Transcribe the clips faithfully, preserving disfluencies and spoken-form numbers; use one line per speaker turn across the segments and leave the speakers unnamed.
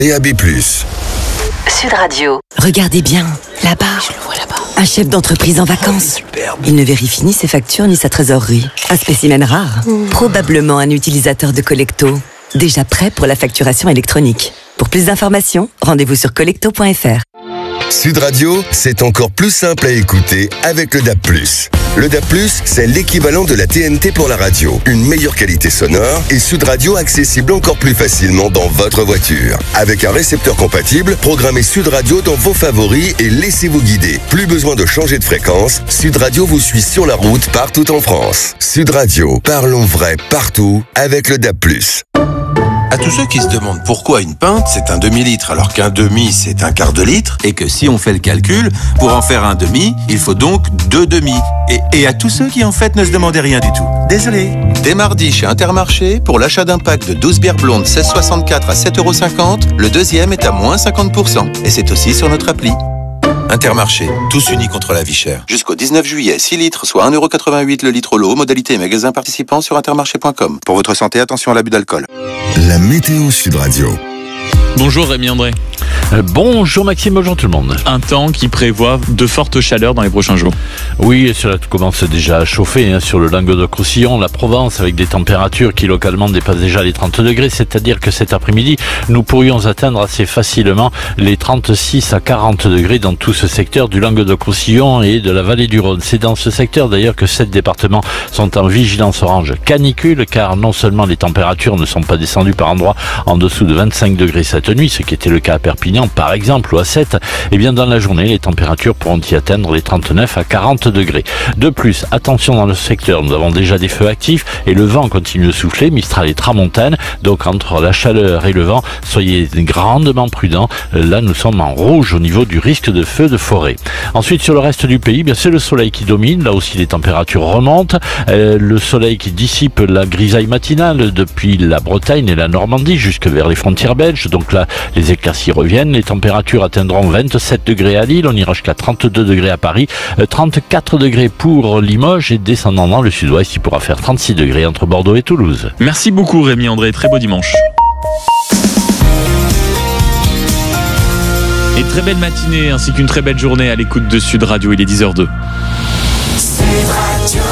D A B plus.
Sud Radio.
Regardez bien, là-bas.
Je le vois là-bas.
Un chef d'entreprise en vacances.
Superbe.
Il ne vérifie ni ses factures ni sa trésorerie. Un spécimen rare. Mmh. Probablement un utilisateur de Collecto. Déjà prêt pour la facturation électronique. Pour plus d'informations, rendez-vous sur collecto point f r.
Sud Radio, c'est encore plus simple à écouter avec le D A B plus. Le D A B plus, c'est l'équivalent de la T N T pour la radio. Une meilleure qualité sonore et Sud Radio accessible encore plus facilement dans votre voiture. Avec un récepteur compatible, programmez Sud Radio dans vos favoris et laissez-vous guider. Plus besoin de changer de fréquence, Sud Radio vous suit sur la route partout en France. Sud Radio, parlons vrai partout avec le D A B plus.
À tous ceux qui se demandent pourquoi une pinte c'est un demi-litre alors qu'un demi c'est un quart de litre et que si on fait le calcul, pour en faire un demi, il faut donc deux demi. Et, et à tous ceux qui en fait ne se demandaient rien du tout. Désolé. Dès mardi chez Intermarché, pour l'achat d'un pack de douze bières blondes seize soixante-quatre à sept euros cinquante, le deuxième est à moins cinquante pour cent. Et c'est aussi sur notre appli. Intermarché, tous unis contre la vie chère. Jusqu'au dix-neuf juillet, six litres, soit un euro quatre-vingt-huit le litre au lot. Modalité et magasin participants sur intermarché point com. Pour votre santé, attention à l'abus d'alcool.
La météo Sud Radio.
Bonjour Rémi André.
Euh, bonjour Maxime, bonjour tout le monde.
Un temps qui prévoit de fortes chaleurs dans les prochains jours.
Oui, cela commence déjà à chauffer hein, sur le Languedoc-Roussillon, la Provence, avec des températures qui localement dépassent déjà les trente degrés, c'est-à-dire que cet après-midi, nous pourrions atteindre assez facilement les trente-six à quarante degrés dans tout ce secteur du Languedoc-Roussillon et de la vallée du Rhône. C'est dans ce secteur d'ailleurs que sept départements sont en vigilance orange canicule, car non seulement les températures ne sont pas descendues par endroits en dessous de vingt-cinq degrés cette nuit, ce qui était le cas à Perpignan par exemple, ou à sept, et bien dans la journée, les températures pourront y atteindre les trente-neuf à quarante degrés. De plus, attention dans le secteur, nous avons déjà des feux actifs et le vent continue de souffler, Mistral et Tramontane, donc entre la chaleur et le vent, soyez grandement prudents. Là, nous sommes en rouge au niveau du risque de feu de forêt. Ensuite, sur le reste du pays, bien c'est le soleil qui domine, là aussi les températures remontent, euh, le soleil qui dissipe la grisaille matinale depuis la Bretagne et la Normandie jusque vers les frontières belges, donc là, les éclaircies reviennent. Les températures atteindront vingt-sept degrés à Lille, on ira jusqu'à trente-deux degrés à Paris, trente-quatre degrés pour Limoges et descendant dans le sud-ouest, il pourra faire trente-six degrés entre Bordeaux et Toulouse.
Merci beaucoup Rémi André, très beau dimanche. Et très belle matinée ainsi qu'une très belle journée à l'écoute de Sud Radio, il est dix heures deux.
Sud Radio.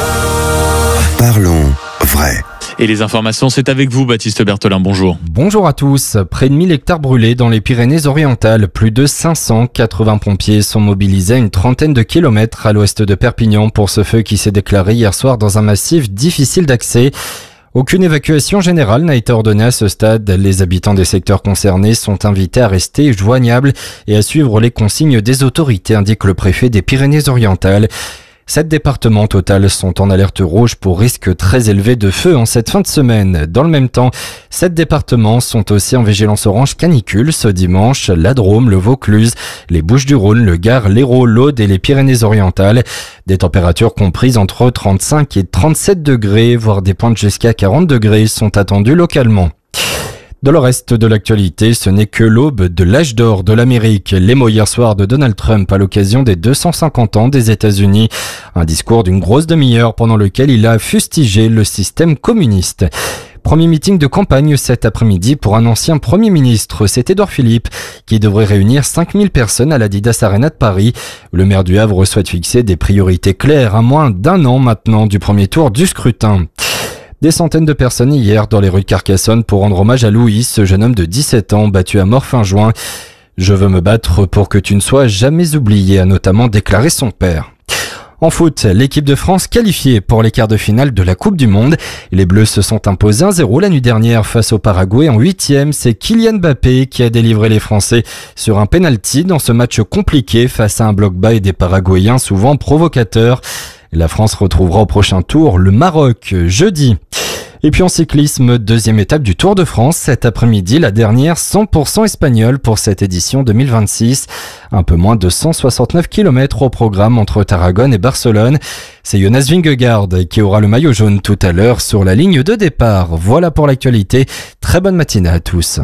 Parlons vrai.
Et les informations, c'est avec vous, Baptiste Berthelin. Bonjour.
Bonjour à tous. Près de mille hectares brûlés dans les Pyrénées-Orientales. Plus de cinq cent quatre-vingts pompiers sont mobilisés à une trentaine de kilomètres à l'ouest de Perpignan pour ce feu qui s'est déclaré hier soir dans un massif difficile d'accès. Aucune évacuation générale n'a été ordonnée à ce stade. Les habitants des secteurs concernés sont invités à rester joignables et à suivre les consignes des autorités, indique le préfet des Pyrénées-Orientales. Sept départements au total sont en alerte rouge pour risque très élevé de feu en cette fin de semaine. Dans le même temps, sept départements sont aussi en vigilance orange canicule ce dimanche. La Drôme, le Vaucluse, les Bouches-du-Rhône, le Gard, l'Hérault, l'Aude et les Pyrénées-Orientales. Des températures comprises entre trente-cinq et trente-sept degrés, voire des pointes jusqu'à quarante degrés sont attendues localement. Dans le reste de l'actualité, ce n'est que l'aube de l'âge d'or de l'Amérique. Les mots hier soir de Donald Trump à l'occasion des deux cent cinquante ans des États-Unis. Un discours d'une grosse demi-heure pendant lequel il a fustigé le système communiste. Premier meeting de campagne cet après-midi pour un ancien Premier ministre, c'est Édouard Philippe, qui devrait réunir cinq mille personnes à l'Adidas Arena de Paris. Le maire du Havre souhaite fixer des priorités claires à moins d'un an maintenant du premier tour du scrutin. Des centaines de personnes hier dans les rues de Carcassonne pour rendre hommage à Louis, ce jeune homme de dix-sept ans battu à mort fin juin. « Je veux me battre pour que tu ne sois jamais oublié », a notamment déclaré son père. En foot, l'équipe de France qualifiée pour les quarts de finale de la Coupe du Monde. Les Bleus se sont imposés un zéro la nuit dernière face au Paraguay. En huitième, c'est Kylian Mbappé qui a délivré les Français sur un penalty dans ce match compliqué face à un bloc bas et des Paraguayens souvent provocateurs. La France retrouvera au prochain tour le Maroc jeudi. Et puis en cyclisme, deuxième étape du Tour de France cet après-midi, la dernière cent pour cent espagnole pour cette édition deux mille vingt-six. Un peu moins de cent soixante-neuf kilomètres au programme entre Tarragone et Barcelone. C'est Jonas Vingegaard qui aura le maillot jaune tout à l'heure sur la ligne de départ. Voilà pour l'actualité. Très bonne matinée à tous.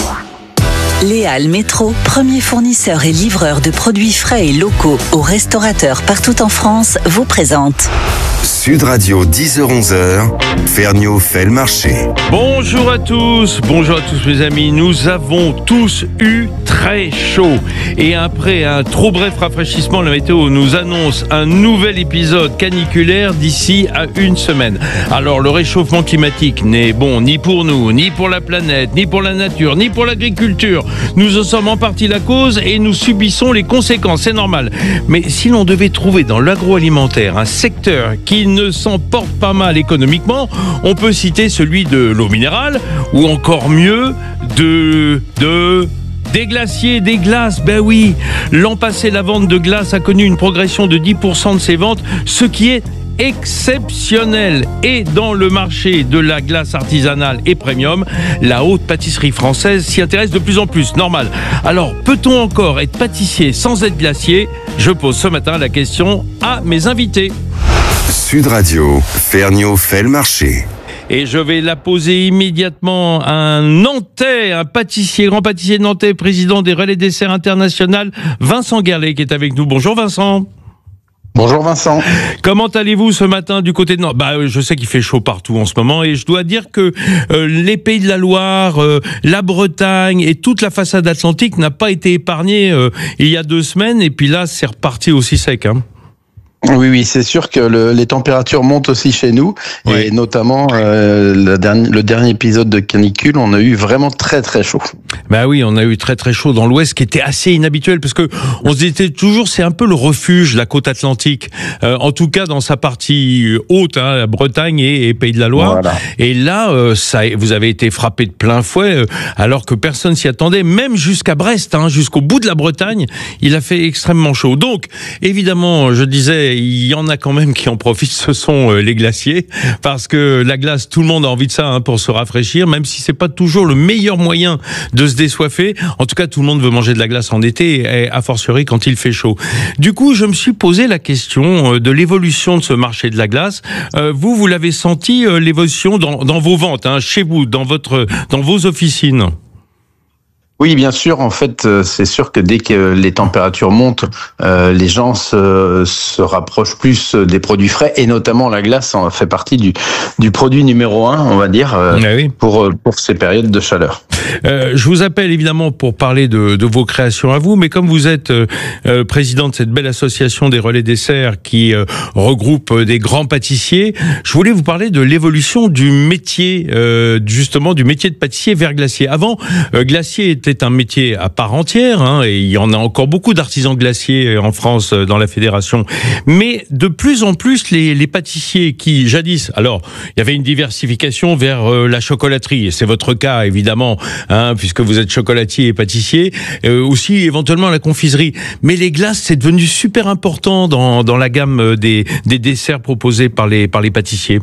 Léal Métro, premier fournisseur et livreur de produits frais et locaux aux restaurateurs partout en France, vous présente
Sud Radio, dix heures onze heures, Ferniaud fait le marché.
Bonjour à tous, bonjour à tous mes amis. Nous avons tous eu très chaud. Et après un trop bref rafraîchissement, la météo nous annonce un nouvel épisode caniculaire d'ici à une semaine. Alors le réchauffement climatique n'est bon ni pour nous, ni pour la planète, ni pour la nature, ni pour l'agriculture. Nous en sommes en partie la cause et nous subissons les conséquences, c'est normal. Mais si l'on devait trouver dans l'agroalimentaire un secteur qui ne s'en porte pas mal économiquement, on peut citer celui de l'eau minérale ou encore mieux de... de des glaciers, des glaces, ben oui. L'an passé, la vente de glace a connu une progression de dix pour cent de ses ventes, ce qui est exceptionnel. Et dans le marché de la glace artisanale et premium, la haute pâtisserie française s'y intéresse de plus en plus, normal. Alors, peut-on encore être pâtissier sans être glacier ? Je pose ce matin la question à mes invités.
Sud Radio, Ferniaud fait le marché.
Et je vais la poser immédiatement à un Nantais, un pâtissier, grand pâtissier nantais, président des Relais Desserts International, Vincent Guerlet, qui est avec nous. Bonjour Vincent.
Bonjour Vincent.
Comment allez-vous ce matin du côté de Nantes ? Bah, je sais qu'il fait chaud partout en ce moment et je dois dire que euh, les Pays de la Loire, euh, la Bretagne et toute la façade atlantique n'a pas été épargnée euh, il y a deux semaines et puis là c'est reparti aussi sec. Hein.
Oui, oui, c'est sûr que le, les températures montent aussi chez nous, ouais. Et notamment euh, le, dernier, le dernier épisode de canicule, on a eu vraiment très très chaud.
Bah oui, on a eu très très chaud dans l'Ouest, ce qui était assez inhabituel parce que on se disait toujours c'est un peu le refuge, la côte atlantique, euh, en tout cas dans sa partie haute, hein, la Bretagne et, et Pays de la Loire. Voilà. Et là, euh, ça, vous avez été frappé de plein fouet, euh, alors que personne s'y attendait, même jusqu'à Brest, hein, jusqu'au bout de la Bretagne, il a fait extrêmement chaud. Donc, évidemment, je disais. Il y en a quand même qui en profitent, ce sont les glaciers, parce que la glace, tout le monde a envie de ça hein, pour se rafraîchir, même si c'est pas toujours le meilleur moyen de se désoiffer. En tout cas, tout le monde veut manger de la glace en été, et a fortiori quand il fait chaud. Du coup, je me suis posé la question de l'évolution de ce marché de la glace. Euh, vous, vous l'avez senti, euh, l'évolution dans, dans vos ventes, hein, chez vous, dans votre, dans vos officines ?
Oui, bien sûr. En fait, c'est sûr que dès que les températures montent, euh, les gens se, se rapprochent plus des produits frais, et notamment la glace en fait partie du, du produit numéro un, on va dire, euh, ah oui. pour, pour ces périodes de chaleur.
Euh, je vous appelle évidemment pour parler de, de vos créations à vous, mais comme vous êtes euh, président de cette belle association des Relais Desserts qui euh, regroupe des grands pâtissiers, je voulais vous parler de l'évolution du métier, euh, justement du métier de pâtissier vers glacier. Avant, euh, glacier était un métier à part entière, hein, et il y en a encore beaucoup d'artisans glaciers en France dans la fédération. Mais de plus en plus, les, les pâtissiers qui, jadis, alors, il y avait une diversification vers euh, la chocolaterie, et c'est votre cas, évidemment, hein, puisque vous êtes chocolatier et pâtissier, euh, aussi éventuellement la confiserie. Mais les glaces, c'est devenu super important dans, dans la gamme des, des desserts proposés par les, par les pâtissiers.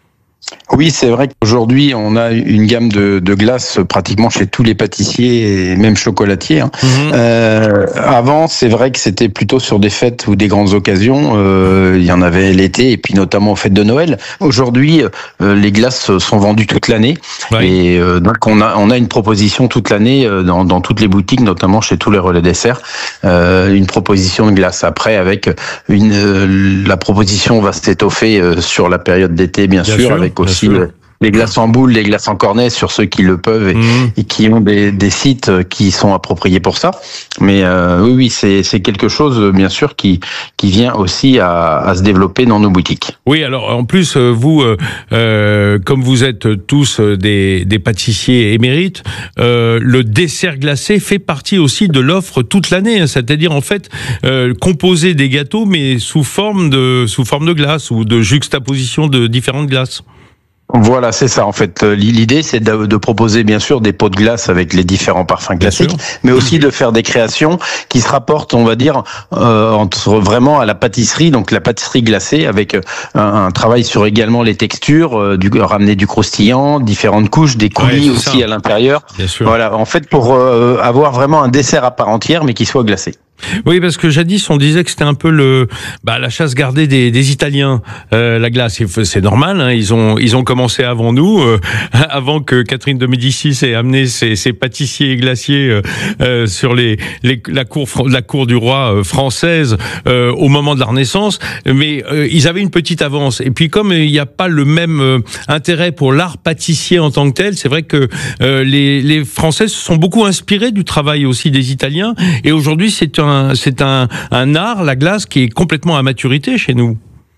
Oui, c'est vrai qu'aujourd'hui, on a une gamme de, de glaces pratiquement chez tous les pâtissiers et même chocolatiers. Hein. Mmh. Euh, avant, c'est vrai que c'était plutôt sur des fêtes ou des grandes occasions. Euh, il y en avait l'été et puis notamment aux fêtes de Noël. Aujourd'hui, euh, les glaces sont vendues toute l'année. Oui. Et euh, donc, on a, on a une proposition toute l'année euh, dans, dans toutes les boutiques, notamment chez tous les Relais Desserts, euh, une proposition de glace. Après, avec une, euh, la proposition va s'étoffer euh, sur la période d'été, bien, bien sûr, sûr, avec aussi euh, les glaces en boule, les glaces en cornet sur ceux qui le peuvent et, mmh. et qui ont des, des sites qui sont appropriés pour ça. Mais euh, oui, oui, c'est, c'est quelque chose, bien sûr, qui, qui vient aussi à, à se développer dans nos boutiques.
Oui, alors en plus, vous, euh, euh, comme vous êtes tous des, des pâtissiers émérites, euh, le dessert glacé fait partie aussi de l'offre toute l'année. C'est-à-dire, en fait, euh, composer des gâteaux, mais sous forme de, sous forme de glace ou de juxtaposition de différentes glaces.
Voilà, c'est ça en fait. L'idée, c'est de, de proposer bien sûr des pots de glace avec les différents parfums classiques, mais aussi de faire des créations qui se rapportent, on va dire, euh, entre vraiment à la pâtisserie, donc la pâtisserie glacée, avec un, un travail sur également les textures, euh, du, ramener du croustillant, différentes couches, des coulis ouais, aussi ça. À l'intérieur. Bien sûr. Voilà, en fait, pour euh, avoir vraiment un dessert à part entière, mais qui soit glacé.
Oui, parce que jadis on disait que c'était un peu le bah, la chasse gardée des, des Italiens, euh, la glace. C'est normal, hein, ils ont ils ont commencé avant nous, euh, avant que Catherine de Médicis ait amené ses, ses pâtissiers et glaciers euh, euh, sur les, les la cour la cour du roi euh, française euh, au moment de la Renaissance. Mais euh, ils avaient une petite avance. Et puis comme il n'y a pas le même euh, intérêt pour l'art pâtissier en tant que tel, c'est vrai que euh, les les Français se sont beaucoup inspirés du travail aussi des Italiens. Et aujourd'hui, c'est un c'est un, un art, la glace, qui est complètement à maturité chez nous.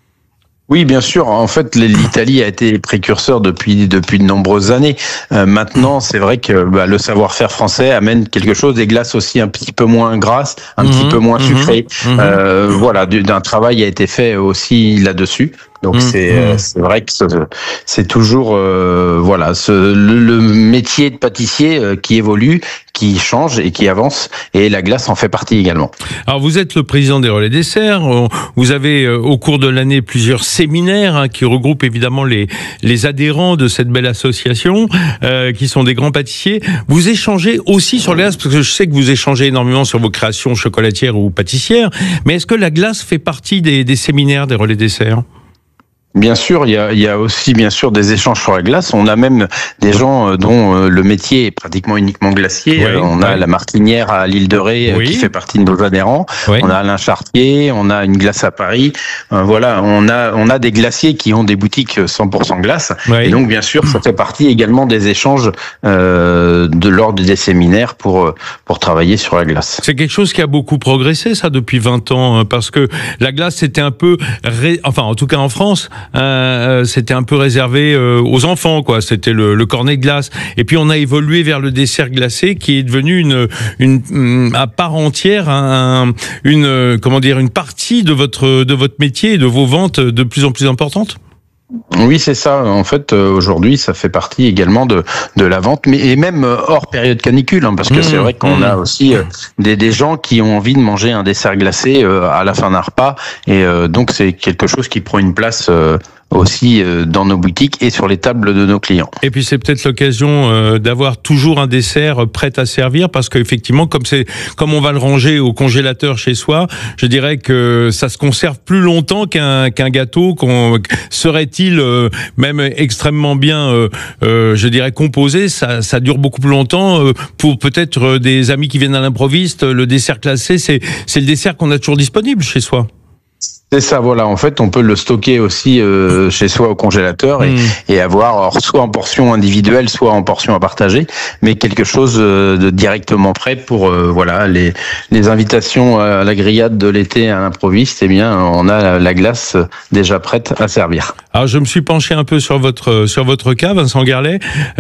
Oui, bien sûr. En fait, l'Italie a été précurseur depuis depuis de nombreuses années. Euh, maintenant, c'est vrai que bah, le savoir-faire français amène quelque chose, des glaces aussi un petit peu moins grasses, un mmh, petit peu moins sucrées. Mmh, euh, voilà, d'un travail a été fait aussi là-dessus. Donc mmh, c'est mmh. c'est vrai que c'est toujours euh, voilà ce, le, le métier de pâtissier euh, qui évolue, qui change et qui avance, et la glace en fait partie également.
Alors vous êtes le président des Relais Desserts, vous avez au cours de l'année plusieurs séminaires hein, qui regroupent évidemment les les adhérents de cette belle association euh, qui sont des grands pâtissiers. Vous échangez aussi sur la glace, parce que je sais que vous échangez énormément sur vos créations chocolatières ou pâtissières, mais est-ce que la glace fait partie des, des séminaires des Relais Desserts ?
Bien sûr, il y a, il y a aussi bien sûr des échanges sur la glace. On a même des gens dont le métier est pratiquement uniquement glacier. Oui, on a oui. la Martinière à l'île de Ré oui. qui fait partie de nos adhérents. Oui. On a Alain Chartier, on a une glace à Paris. Euh, voilà, on a on a des glaciers qui ont des boutiques cent pour cent glace. Oui. Et donc bien sûr, ça fait partie également des échanges euh, de l'ordre des séminaires pour pour travailler sur la glace.
C'est quelque chose qui a beaucoup progressé ça depuis vingt ans, parce que la glace c'était un peu ré... enfin en tout cas en France. Euh, c'était un peu réservé euh, aux enfants, quoi. C'était le, le cornet de glace. Et puis on a évolué vers le dessert glacé, qui est devenu une, une, une à part entière, un, une comment dire, une partie de votre de votre métier et de vos ventes de plus en plus importante.
Oui, c'est ça. En fait, aujourd'hui, ça fait partie également de de la vente, mais et même hors période canicule, hein, parce que mmh, c'est vrai qu'on mmh. a aussi euh, des des gens qui ont envie de manger un dessert glacé euh, à la fin d'un repas, et euh, donc c'est quelque chose qui prend une place euh, aussi euh, dans nos boutiques et sur les tables de nos clients.
Et puis c'est peut-être l'occasion euh, d'avoir toujours un dessert prêt à servir, parce qu'effectivement, comme c'est comme on va le ranger au congélateur chez soi, je dirais que ça se conserve plus longtemps qu'un qu'un gâteau. Qu'on serait-il euh, même extrêmement bien, euh, euh, je dirais composé, ça ça dure beaucoup plus longtemps. Euh, pour peut-être euh, des amis qui viennent à l'improviste, le dessert glacé, c'est c'est le dessert qu'on a toujours disponible chez soi.
C'est ça, voilà. En fait, on peut le stocker aussi euh, chez soi au congélateur et, mmh. et avoir alors, soit en portion individuelle, soit en portion à partager, mais quelque chose euh, de directement prêt pour euh, voilà les les invitations à la grillade de l'été à l'improviste. Eh bien, on a la glace déjà prête à servir.
Alors, je me suis penché un peu sur votre sur votre cas, Vincent Garlet.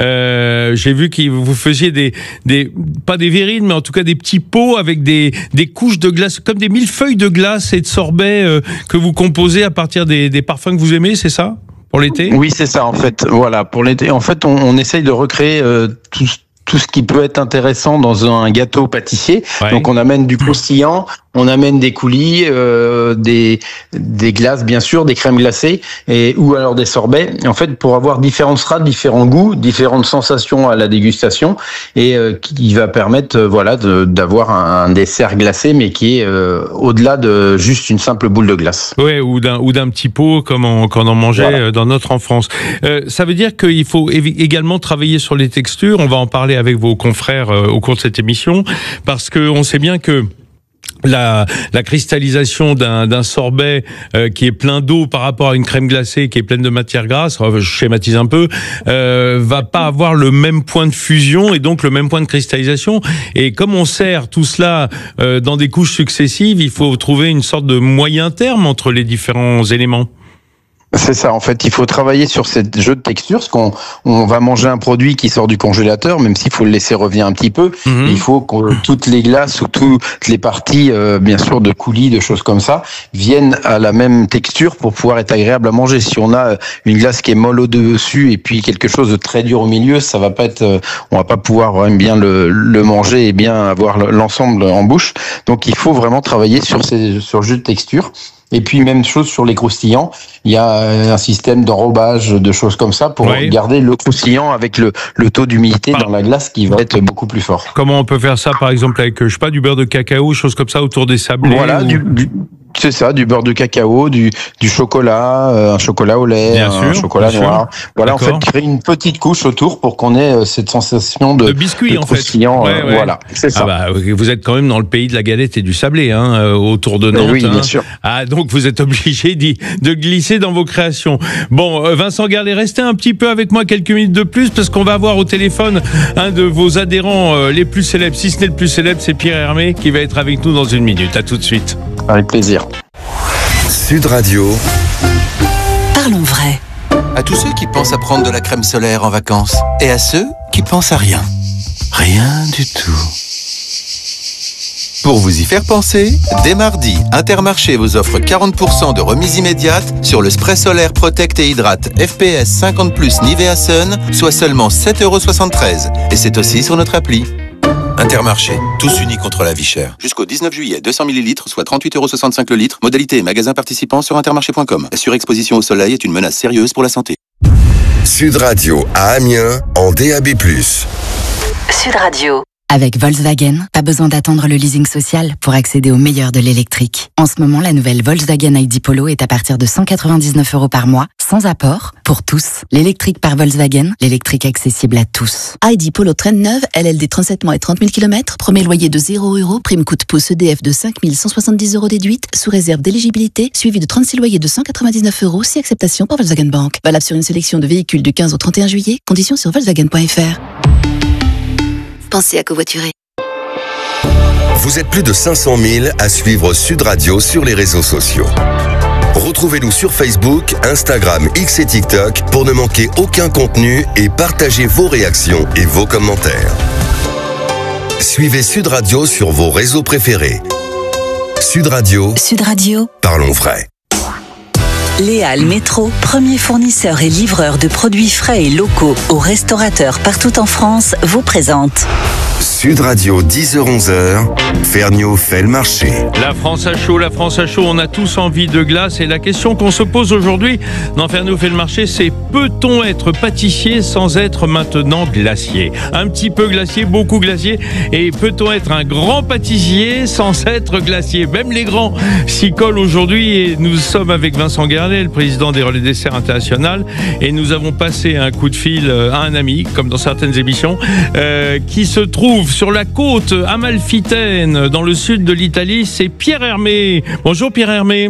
Euh, j'ai vu que vous faisiez des des pas des verrines, mais en tout cas des petits pots avec des des couches de glace, comme des millefeuilles de glace et de sorbet. Euh, que vous composez à partir des, des parfums que vous aimez, c'est ça, pour l'été ?
Oui, c'est ça, en fait. Voilà, pour l'été. En fait, on, on essaye de recréer euh, tout, tout ce qui peut être intéressant dans un gâteau pâtissier. Ouais. Donc, on amène du croustillant, on amène des coulis, euh, des des glaces, bien sûr, des crèmes glacées, et ou alors des sorbets. En fait, pour avoir différentes strates, différents goûts, différentes sensations à la dégustation, et euh, qui va permettre, euh, voilà, de, d'avoir un, un dessert glacé, mais qui est euh, au-delà de juste une simple boule de glace.
Ouais, ou d'un ou d'un petit pot comme on, quand on en mangeait voilà. dans notre enfance. Euh, ça veut dire qu'il faut également travailler sur les textures. On va en parler avec vos confrères euh, au cours de cette émission, parce que on sait bien que La, la cristallisation d'un, d'un sorbet euh, qui est plein d'eau par rapport à une crème glacée qui est pleine de matière grasse, je schématise un peu, euh, va pas avoir le même point de fusion et donc le même point de cristallisation. Et comme on sert tout cela euh, dans des couches successives, il faut trouver une sorte de moyen terme entre les différents éléments.
C'est ça, en fait, il faut travailler sur ces jeux de texture, parce qu'on on va manger un produit qui sort du congélateur, même s'il faut le laisser revenir un petit peu, mmh. il faut que toutes les glaces ou toutes les parties, euh, bien sûr, de coulis, de choses comme ça, viennent à la même texture pour pouvoir être agréable à manger. Si on a une glace qui est molle au-dessus et puis quelque chose de très dur au milieu, ça va pas être, on va pas pouvoir vraiment bien le, le manger et bien avoir l'ensemble en bouche. Donc, il faut vraiment travailler sur ces sur le jeu de texture. Et puis même chose sur les croustillants, il y a un système d'enrobage, de choses comme ça pour oui. garder le croustillant avec le, le taux d'humidité par... dans la glace qui va être beaucoup plus fort.
Comment on peut faire ça par exemple avec, je sais pas, du beurre de cacao, choses comme ça autour des sablés?
Voilà,
ou...
du, du, c'est ça, du beurre de cacao, du, du chocolat, euh, un chocolat au lait, bien un sûr, chocolat noir. Sûr. Voilà, D'accord. en fait, créer une petite couche autour pour qu'on ait euh, cette sensation de,
de biscuit
de
en
croustillant.
fait. Ouais,
euh,
ouais.
Voilà, c'est ça.
Ah bah, vous êtes quand même dans le pays de la galette et du sablé, hein, euh, autour de Nantes.
Oui, bien
hein.
sûr.
Ah, donc vous êtes obligé d'y, de glisser dans vos créations. Bon, euh, Vincent Garlet, restez un petit peu avec moi quelques minutes de plus parce qu'on va avoir au téléphone un de vos adhérents euh, les plus célèbres. Si ce n'est le plus célèbre, c'est Pierre Hermé qui va être avec nous dans une minute. À tout de suite.
Avec plaisir.
Sud Radio.
Parlons vrai.
À tous ceux qui pensent à prendre de la crème solaire en vacances et à ceux qui pensent à rien. Rien du tout. Pour vous y faire penser, dès mardi, Intermarché vous offre quarante pour cent de remise immédiate sur le spray solaire Protect et Hydrate F P S cinquante plus Nivea Sun, soit seulement sept euros soixante-treize. Et c'est aussi sur notre appli. Intermarché, tous unis contre la vie chère. Jusqu'au dix-neuf juillet, deux cents millilitres, soit trente-huit euros soixante-cinq le litre. Modalité et magasins participants sur intermarché point com. La surexposition au soleil est une menace sérieuse pour la santé.
Sud Radio à Amiens, en D A B plus.
Sud Radio.
Avec Volkswagen, pas besoin d'attendre le leasing social pour accéder au meilleur de l'électrique. En ce moment, la nouvelle Volkswagen I D Polo est à partir de cent quatre-vingt-dix-neuf euros par mois, sans apport, pour tous. L'électrique par Volkswagen, l'électrique accessible à tous.
I D Polo Trend neuve, L L D trente-sept mois et trente mille kilomètres, premier loyer de zéro euros, prime coup de pouce E D F de cinq mille cent soixante-dix euros déduite, sous réserve d'éligibilité, suivi de trente-six loyers de cent quatre-vingt-dix-neuf euros, si acceptation par Volkswagen Bank. Valable sur une sélection de véhicules du quinze au trente et un juillet, conditions sur volkswagen point f r. Pensez à covoiturer.
Vous êtes plus de cinq cent mille à suivre Sud Radio sur les réseaux sociaux. Retrouvez-nous sur Facebook, Instagram, X et TikTok pour ne manquer aucun contenu et partagez vos réactions et vos commentaires. Suivez Sud Radio sur vos réseaux préférés. Sud Radio.
Sud Radio.
Parlons vrai.
Léal Métro, premier fournisseur et livreur de produits frais et locaux aux restaurateurs partout en France, vous présente
Sud Radio, dix heures onze heures, Ferniaud fait le marché.
La France à chaud, la France à chaud, on a tous envie de glace et la question qu'on se pose aujourd'hui dans Ferniaud fait le marché, c'est peut-on être pâtissier sans être maintenant glacier? Un petit peu glacier, beaucoup glacier, et peut-on être un grand pâtissier sans être glacier? Même les grands s'y collent aujourd'hui et nous sommes avec Vincent Garlet, le président des Relais Desserts International, et nous avons passé un coup de fil à un ami, comme dans certaines émissions, euh, qui se trouve sur la côte amalfitaine, dans le sud de l'Italie, c'est Pierre Hermé. Bonjour Pierre Hermé.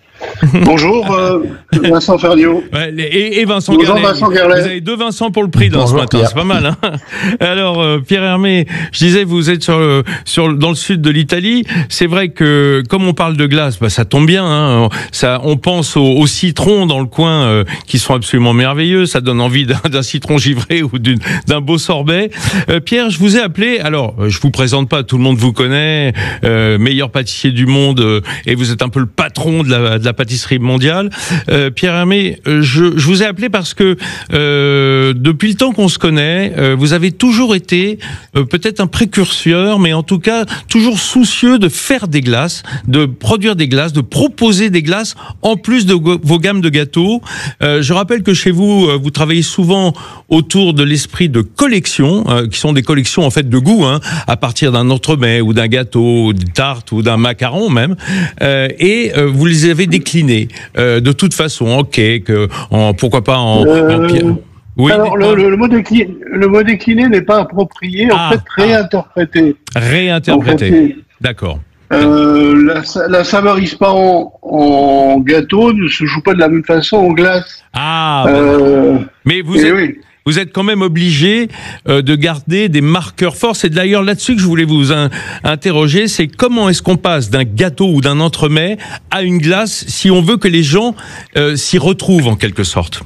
Bonjour euh, Vincent Ferniaud.
Ouais, et, et Vincent
Bonjour
Garlet.
Vincent Garlet.
Vous avez deux Vincent pour le prix dans ce matin, Pierre. C'est pas mal. Hein. Alors euh, Pierre Hermé, je disais vous êtes sur le, sur dans le sud de l'Italie. C'est vrai que comme on parle de glace, bah, ça tombe bien. Hein. Ça, on pense aux, aux citrons dans le coin euh, qui sont absolument merveilleux. Ça donne envie d'un, d'un citron givré ou d'une, d'un beau sorbet. Euh, Pierre, je vous ai appelé. Alors je vous présente pas, tout le monde vous connaît, euh, meilleur pâtissier du monde euh, et vous êtes un peu le patron de la, de la pâtisserie mondiale. Euh, Pierre Hermé, je, je vous ai appelé parce que euh, depuis le temps qu'on se connaît, euh, vous avez toujours été euh, peut-être un précurseur, mais en tout cas toujours soucieux de faire des glaces, de produire des glaces, de proposer des glaces en plus de go- vos gammes de gâteaux. Euh, je rappelle que chez vous, euh, vous travaillez souvent autour de l'esprit de collection, euh, qui sont des collections en fait de goût, hein, à partir d'un entremets ou d'un gâteau, ou d'une tarte ou d'un macaron même, euh, et euh, vous les avez déclinés euh, de toute façon en cake, en pourquoi pas en,
euh,
en pierre. Oui,
alors le, le, le, mot décliné, le mot décliné n'est pas approprié,
ah,
en fait réinterprété.
Ah, réinterprété, en fait, d'accord.
Euh, la, la saveur Ispahan en gâteau ne se joue pas de la même façon en glace.
Ah,
euh,
mais vous êtes... Oui. Vous êtes quand même obligé euh, de garder des marqueurs forts. C'est d'ailleurs là-dessus que je voulais vous in- interroger. C'est comment est-ce qu'on passe d'un gâteau ou d'un entremets à une glace si on veut que les gens euh, s'y retrouvent en quelque sorte.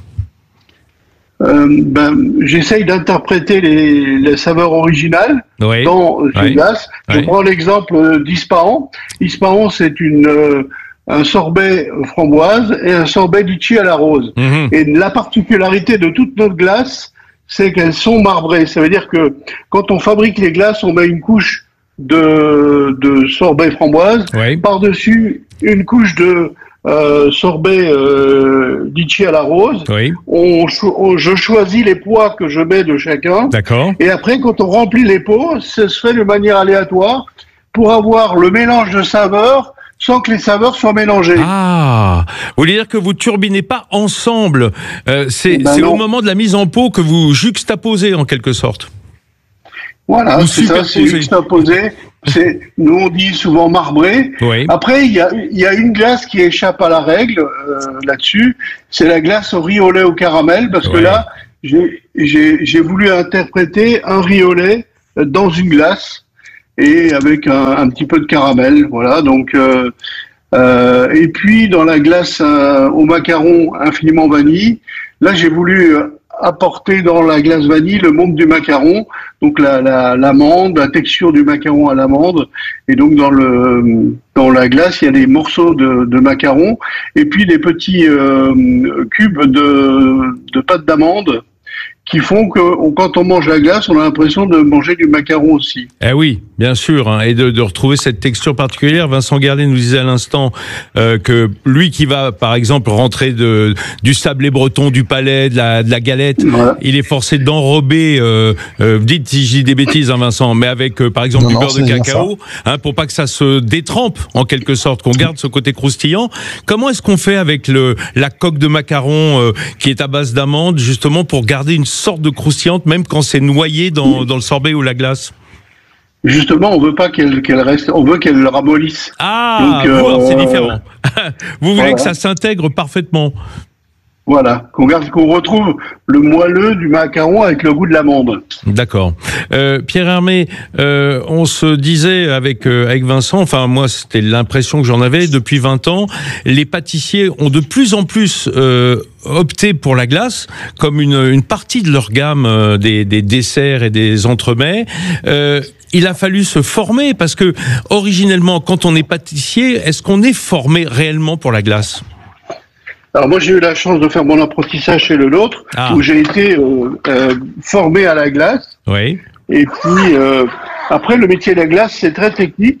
Euh, ben, j'essaye d'interpréter les, les saveurs originales
oui.
dans une
oui.
glace. Je oui. prends l'exemple d'Ispahan. Ispahan, c'est une... Euh, un sorbet framboise et un sorbet litchi à la rose. Mmh. Et la particularité de toutes nos glaces, c'est qu'elles sont marbrées. Ça veut dire que quand on fabrique les glaces, on met une couche de, de sorbet framboise, oui. par-dessus une couche de euh, sorbet euh, litchi à la rose.
Oui.
On, on, je choisis les pois que je mets de chacun.
D'accord.
Et après, quand on remplit les pots, ça se fait de manière aléatoire pour avoir le mélange de saveurs sans que les saveurs soient mélangées.
Ah, vous voulez dire que vous turbinez pas ensemble. Euh, c'est
ben
c'est au moment de la mise en pot que vous juxtaposez en quelque sorte.
Voilà,
Ou
c'est ça, c'est juxtaposé. C'est, nous on dit souvent marbré.
Oui.
Après, il y a, il y a une glace qui échappe à la règle euh, là-dessus. C'est la glace au riz au lait au caramel, parce que
Ouais.
là, j'ai, j'ai, j'ai voulu interpréter un riz au lait dans une glace et avec un, un petit peu de caramel. Voilà, donc. Euh, euh, et puis dans la glace euh, au macaron infiniment vanille, là j'ai voulu euh, apporter dans la glace vanille le monde du macaron, donc la, la, l'amande, la texture du macaron à l'amande, et donc dans le dans la glace il y a des morceaux de, de macaron et puis des petits euh, cubes de, de pâte d'amande qui font que on, quand on mange la glace, on a l'impression de manger du macaron aussi.
Eh oui, bien sûr, hein, et de, de retrouver cette texture particulière. Vincent Garlet nous disait à l'instant euh, que lui qui va, par exemple, rentrer de, du sablé breton, du palais, de la, de la galette,
Voilà.
il est forcé d'enrober, euh, euh, dites si je dis des bêtises, hein, Vincent, mais avec, euh, par exemple,
Non,
du
non,
beurre de
c'est bien
cacao, hein, pour pas que ça se détrempe, en quelque sorte, qu'on garde ce côté croustillant. Comment est-ce qu'on fait avec le, la coque de macaron euh, qui est à base d'amande, justement, pour garder une sorte de croustillante, même quand c'est noyé dans, dans le sorbet ou la glace?
Justement, on veut pas qu'elle, qu'elle reste, on veut qu'elle ramollisse.
Ah,
Donc,
bon,
euh,
c'est différent. Vous voulez
voilà.
que ça s'intègre parfaitement.
Voilà, qu'on garde, qu'on retrouve le moelleux du macaron avec le goût de l'amande.
D'accord. Euh, Pierre Hermé, euh, on se disait avec euh, avec Vincent, enfin moi c'était l'impression que j'en avais depuis vingt ans, les pâtissiers ont de plus en plus euh, opté pour la glace comme une une partie de leur gamme euh, des des desserts et des entremets. Euh, il a fallu se former parce que originellement, quand on est pâtissier, est-ce qu'on est formé réellement pour la glace?
Alors moi j'ai eu la chance de faire mon apprentissage chez le nôtre,
Ah.
où j'ai été euh, euh, formé à la glace.
Oui.
Et puis euh, après le métier de la glace c'est très technique.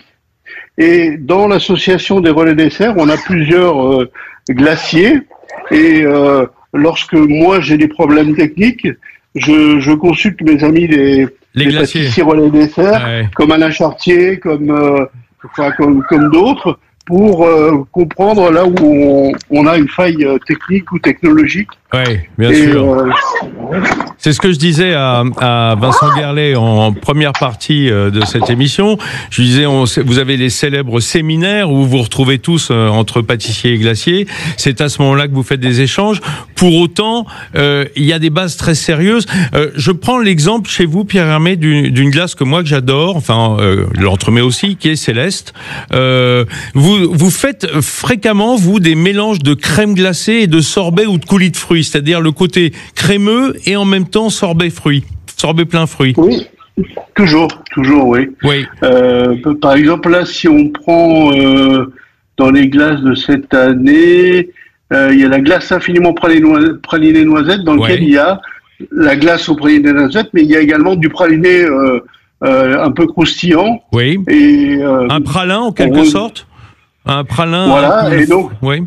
Et dans l'association des relais desserts, on a plusieurs euh, glaciers. Et euh, lorsque moi j'ai des problèmes techniques, je, je consulte mes amis des,
Les
des
glaciers.
pâtissiers relais desserts,
Ouais.
comme Alain Chartier, comme euh, enfin comme, comme d'autres, pour euh, comprendre là où on, on a une faille euh, technique ou technologique.
Oui, bien
Et,
sûr.
euh,
C'est ce que je disais à, à Vincent Garlet en première partie euh, de cette émission. Je lui disais, on, vous avez les célèbres séminaires où vous vous retrouvez tous euh, entre pâtissiers et glaciers. C'est à ce moment-là que vous faites des échanges. Pour autant, euh, il y a des bases très sérieuses. Euh, je prends l'exemple chez vous, Pierre Hermé, d'une, d'une glace que moi que j'adore, enfin euh, l'entremets aussi, qui est Céleste. Euh, vous, vous faites fréquemment, vous, des mélanges de crème glacée et de sorbet ou de coulis de fruits, c'est-à-dire le côté crémeux et en même temps sorbet fruits, sorbet plein fruits.
Oui, toujours, toujours, oui.
Oui.
Euh, par exemple, là, si on prend euh, dans les glaces de cette année, euh, il y a la glace infiniment pralinée, pralinée noisette, dans
Ouais.
lequel il y a la glace au praliné noisette, mais il y a également du praliné euh, euh, un peu croustillant.
Oui.
Et, euh,
Un pralin en quelque
on-
sorte. Un pralin.
Voilà,
un peu-
et donc-
Oui.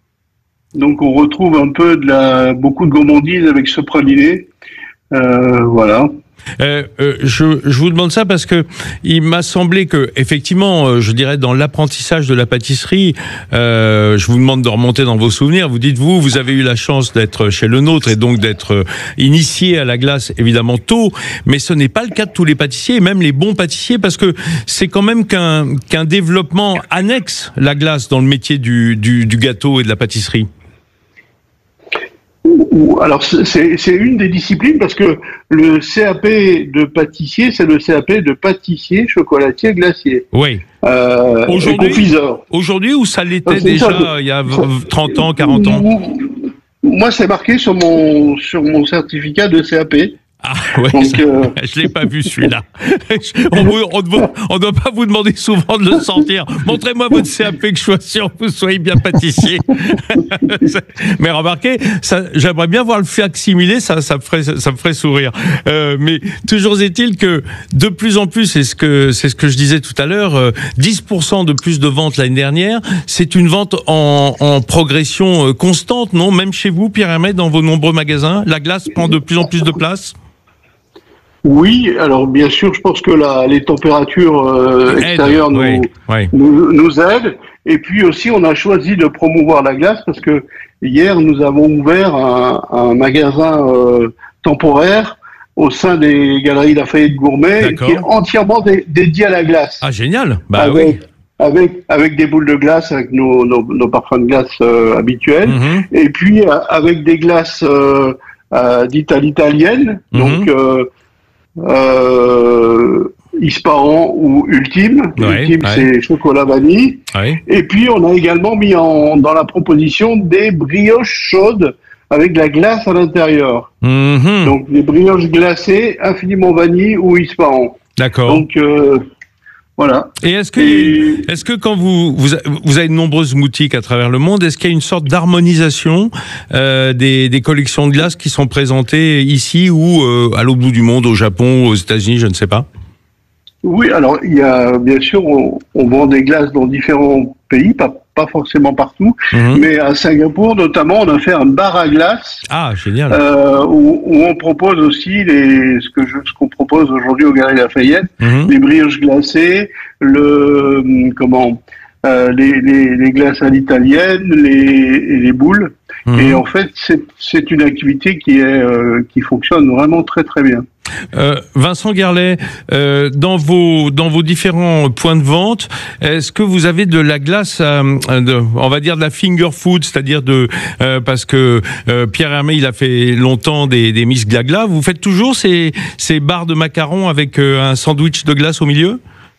Donc on retrouve un peu de la, beaucoup de gourmandise avec ce praliné. Euh, voilà.
Euh, euh, je, je vous demande ça parce que il m'a semblé que, effectivement, euh, je dirais dans l'apprentissage de la pâtisserie, euh, je vous demande de remonter dans vos souvenirs. Vous dites vous, vous avez eu la chance d'être chez le nôtre et donc d'être euh, initié à la glace évidemment tôt, mais ce n'est pas le cas de tous les pâtissiers, et même les bons pâtissiers, parce que c'est quand même qu'un qu'un développement annexe la glace dans le métier du, du, du gâteau et de la pâtisserie.
Ou- Alors c'est c'est une des disciplines parce que le C A P de pâtissier, c'est le C A P de pâtissier, chocolatier, glacier.
Oui.
Euh, et
Aujourd'hui,
confiseur.
aujourd'hui ou ça l'était
Ah, c'est
déjà
ça.
il y a trente ans, quarante ans?
Moi, c'est marqué sur mon sur mon certificat de C A P.
Ah ouais,
Donc, euh...
je l'ai pas vu celui-là. On ne doit pas vous demander souvent de le sortir. Montrez-moi votre C A P que je sois sûr que vous soyez bien pâtissier. Mais remarquez, ça, j'aimerais bien voir le facsimilé, ça, ça me ferait, ça me ferait sourire. Euh, mais toujours est-il que de plus en plus, c'est ce que c'est ce que je disais tout à l'heure, euh, dix pour cent de plus de ventes l'année dernière. C'est une vente en, en progression constante, non? Même chez vous, Pierre Hermé, dans vos nombreux magasins, la glace prend de plus en plus de place.
Oui, alors bien sûr, je pense que la, les températures euh, extérieures nous,
oui, oui.
nous, nous aident. Et puis aussi, on a choisi de promouvoir la glace parce que hier, nous avons ouvert un, un magasin euh, temporaire au sein des Galeries Lafayette Gourmet qui est entièrement dé, dédié à la glace.
Ah, génial. Bah
avec,
oui.
Avec, avec des boules de glace, avec nos, nos, nos parfums de glace euh, habituels. Mm-hmm. Et puis, euh, avec des glaces euh, euh, dites à l'italienne. Mm-hmm. Donc, euh, Euh, Ispahan ou Ultime.
Ouais,
Ultime,
ouais.
c'est chocolat vanille.
Ouais.
Et puis, on a également mis en, dans la proposition des brioches chaudes avec de la glace à l'intérieur.
Mmh.
Donc, des brioches glacées, infiniment vanille ou Ispahan.
D'accord.
Donc, euh, voilà.
Et est-ce que, Et... est-ce que quand vous, vous, vous avez de nombreuses boutiques à travers le monde, est-ce qu'il y a une sorte d'harmonisation euh, des, des collections de glace qui sont présentées ici ou euh, à l'autre bout du monde, au Japon, aux États-Unis, je ne sais pas?
Oui, alors il y a bien sûr, on, on vend des glaces dans différents pays, pas, pas forcément partout, mmh. mais à Singapour notamment, on a fait un bar à glace.
Ah, génial.
Euh, où, où on propose aussi les, ce que je, ce qu'on propose aujourd'hui au Galeries Lafayette, mmh. les brioches glacées, le comment, euh, les, les, les glaces à l'italienne, les, les boules. Mmh. Et en fait, c'est, c'est une activité qui est euh, qui fonctionne vraiment très très bien.
Euh, Vincent Guerlet, euh, dans vos dans vos différents points de vente, est-ce que vous avez de la glace, euh, de, on va dire de la finger food, c'est-à-dire de euh, parce que euh, Pierre Hermé, il a fait longtemps des des Miss Glagla. Vous faites toujours ces ces barres de macarons avec euh, un sandwich de glace au milieu?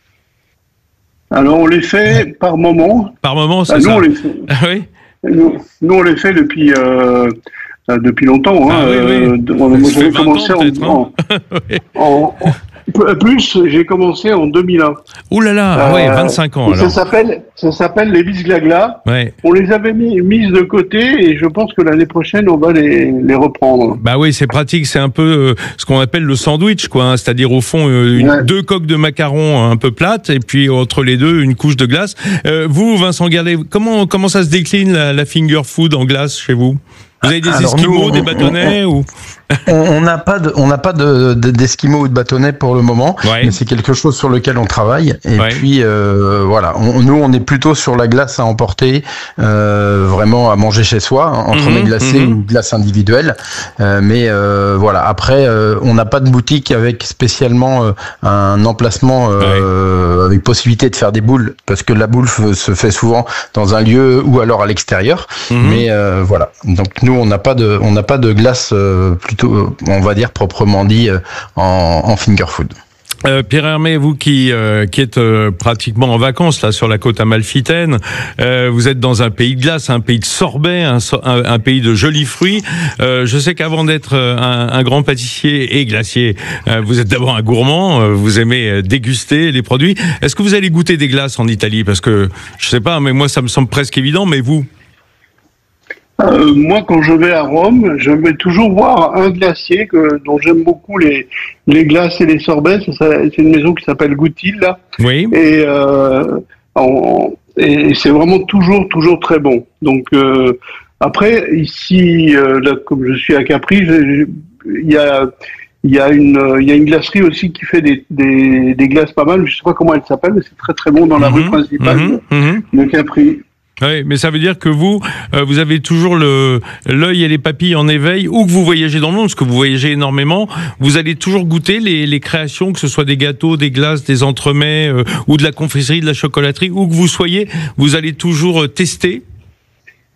Alors on les fait par moment.
Par moment, c'est
ah, nous,
ça.
On les fait.
Ah, oui.
Nous, nous on les fait depuis. Euh... Depuis longtemps, hein.
Ah, oui, oui.
Euh, moi, j'avais commencé en, en, en plus, j'ai commencé en deux mille un.
Ouh là là, euh, ouais, vingt-cinq ans. Alors.
Ça s'appelle, ça s'appelle les Miss Glagla.
Ouais.
On les avait mis, mises de côté et je pense que l'année prochaine, on va les, les reprendre.
Bah oui, c'est pratique. C'est un peu euh, ce qu'on appelle le sandwich, quoi. Hein, c'est-à-dire au fond euh, une, ouais. deux coques de macarons un peu plates et puis entre les deux une couche de glace. Euh, vous, Vincent Guerlet, comment comment ça se décline la, la finger food en glace chez vous? Vous avez des Alors esquimaux, nous, on, des bâtonnets
on,
ou
On n'a pas de, on n'a pas de, de, d'esquimaux ou de bâtonnets pour le moment,
ouais.
mais c'est quelque chose sur lequel on travaille. Et
ouais.
puis euh, voilà, on, nous on est plutôt sur la glace à emporter, euh, vraiment à manger chez soi, entre mmh, mes glacés, mmh. une glace individuelle. Euh, mais euh, voilà, après euh, on n'a pas de boutique avec spécialement euh, un emplacement euh, ouais. avec possibilité de faire des boules, parce que la boule se fait souvent dans un lieu ou alors à l'extérieur. Mmh. Mais euh, voilà, donc nous on n'a pas de, on n'a pas de glace euh, plutôt, on va dire proprement dit, euh, en, en finger food.
Euh, Pierre Hermé, vous qui euh, qui êtes euh, pratiquement en vacances là sur la côte amalfitaine, euh, vous êtes dans un pays de glace, un pays de sorbet, un, un, un pays de jolis fruits. Euh, je sais qu'avant d'être un, un grand pâtissier et glacier, euh, vous êtes d'abord un gourmand. Euh, vous aimez déguster les produits. Est-ce que vous allez goûter des glaces en Italie? Parce que je sais pas, mais moi ça me semble presque évident. Mais vous?
Euh, moi, quand je vais à Rome, je vais toujours voir un glacier que, dont j'aime beaucoup les, les glaces et les sorbets. C'est une maison qui s'appelle Goutil, là.
Oui.
Et, euh, en, et c'est vraiment toujours, toujours très bon. Donc, euh, après, ici, euh, là, comme je suis à Capri, il y a, il y a une, il y a une glacerie aussi qui fait des, des, des glaces pas mal. Je sais pas comment elle s'appelle, mais c'est très, très bon dans la mmh, rue principale mmh, de, mmh. de Capri.
Oui, mais ça veut dire que vous, euh, vous avez toujours le l'œil et les papilles en éveil, où que vous voyagez dans le monde, parce que vous voyagez énormément, vous allez toujours goûter les, les créations, que ce soit des gâteaux, des glaces, des entremets, euh, ou de la confiserie, de la chocolaterie, où que vous soyez, vous allez toujours tester.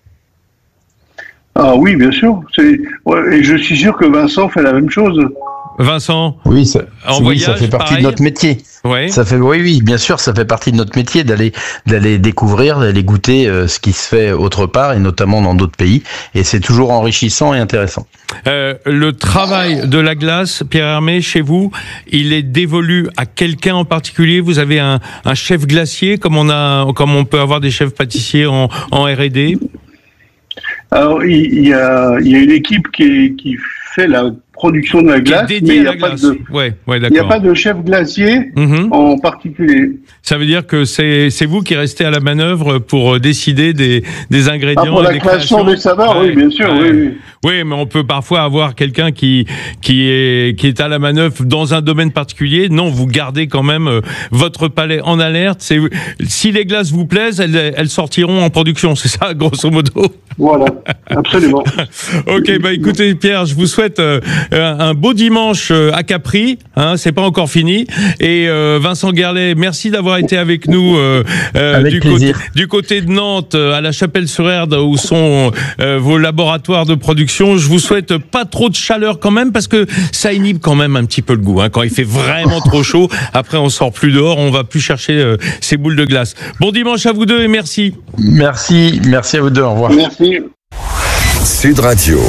Ah oui, bien sûr. C'est... Ouais, et je suis sûr que Vincent fait la même chose.
Vincent.
Oui, ça,
en
oui,
voyage,
ça fait partie
pareil.
de notre métier.
Ouais.
Ça fait, oui, oui, bien sûr, ça fait partie de notre métier d'aller, d'aller découvrir, d'aller goûter euh, ce qui se fait autre part et notamment dans d'autres pays. Et c'est toujours enrichissant et intéressant.
Euh, le travail de la glace, Pierre Hermé, chez vous, il est dévolu à quelqu'un en particulier? Vous avez un, un chef glacier, comme on a, comme on peut avoir des chefs pâtissiers en, en R et D?
Alors, il, il, y a, il y a une équipe qui, est, qui fait la production de la glace, mais il n'y a, pas de,
ouais, ouais,
il y a pas de chef glacier
mmh.
en particulier.
Ça veut dire que c'est, c'est vous qui restez à la manœuvre pour décider des, des ingrédients.
Ah, pour la
des
création
créations.
des saveurs,
ouais,
oui, bien sûr,
ouais.
oui, oui.
Oui, mais on peut parfois avoir quelqu'un qui, qui, est, qui est à la manœuvre dans un domaine particulier. Non, vous gardez quand même votre palais en alerte. C'est, si les glaces vous plaisent, elles, elles sortiront en production. C'est ça, grosso modo.
Voilà, absolument.
Ok, bah écoutez, Pierre, je vous souhaite euh, un beau dimanche à Capri. Hein, c'est pas encore fini. Et euh, Vincent Guerlet, merci d'avoir été avec nous euh, euh, du, côté, du côté de Nantes, à la Chapelle-sur-Erdre, où sont euh, vos laboratoires de production. Je vous souhaite pas trop de chaleur quand même, parce que ça inhibe quand même un petit peu le goût. Hein. Quand il fait vraiment trop chaud, après on sort plus dehors, on va plus chercher euh, ces boules de glace. Bon dimanche à vous deux et merci.
Merci, merci à vous deux. Au revoir.
Merci.
Sud Radio.